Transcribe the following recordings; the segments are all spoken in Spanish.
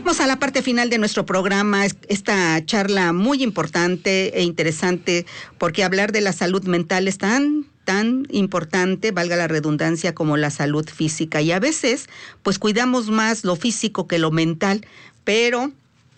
Vamos a la parte final de nuestro programa, esta charla muy importante e interesante, porque hablar de la salud mental es tan importante, valga la redundancia, como la salud física. Y a veces, pues cuidamos más lo físico que lo mental, pero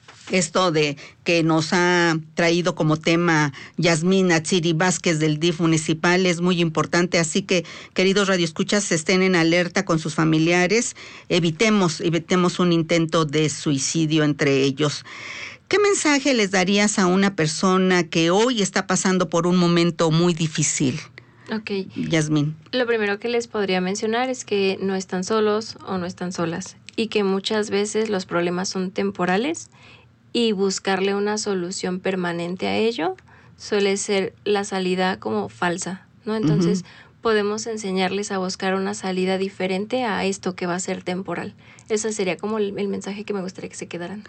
esto de que nos ha traído como tema Yasmín Atsiri Vázquez del DIF municipal es muy importante, así que, queridos radioescuchas, estén en alerta con sus familiares, evitemos un intento de suicidio entre ellos. ¿Qué mensaje les darías a una persona que hoy está pasando por un momento muy difícil? Ok. Yasmín. Lo primero que les podría mencionar es que no están solos o no están solas y que muchas veces los problemas son temporales y buscarle una solución permanente a ello suele ser la salida como falsa, ¿no? Entonces podemos enseñarles a buscar una salida diferente a esto que va a ser temporal. Ese sería como el mensaje que me gustaría que se quedaran.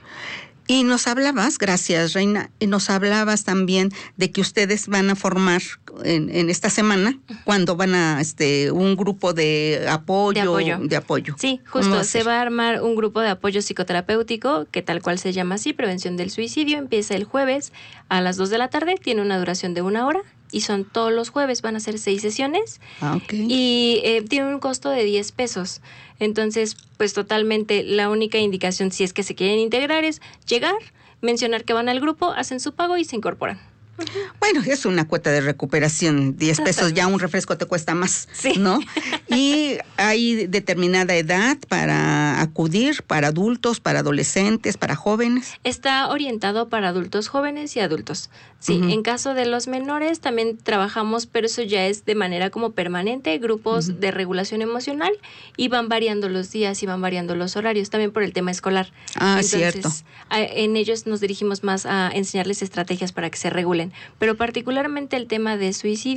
Y nos hablabas, gracias Reina, nos hablabas también de que ustedes van a formar en esta semana, cuando van a un grupo de apoyo. Sí, justo, se va a armar un grupo de apoyo psicoterapéutico, que tal cual se llama así, Prevención del Suicidio. Empieza el jueves a las 2 de la tarde, tiene una duración de 1 hora. Y son todos los jueves, van a ser 6 sesiones. Okay. Y tiene un costo de 10 pesos. Entonces, pues totalmente la única indicación, si es que se quieren integrar, es llegar, mencionar que van al grupo, hacen su pago y se incorporan. Bueno, es una cuota de recuperación, 10 pesos, ya un refresco te cuesta más, sí, ¿no? Y hay determinada edad para acudir, para adultos, para adolescentes, para jóvenes. Está orientado para adultos jóvenes y adultos. Sí, en caso de los menores también trabajamos, pero eso ya es de manera como permanente, grupos de regulación emocional, y van variando los días y van variando los horarios, también por el tema escolar. Entonces, cierto. En ellos nos dirigimos más a enseñarles estrategias para que se regulen, pero particularmente el tema de suicidio